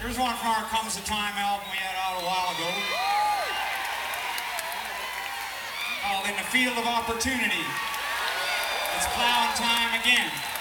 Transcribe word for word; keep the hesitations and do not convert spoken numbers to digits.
Here's one from our Comes a Time album we had out a while ago. Called In the Field of Opportunity. It's plowing time again.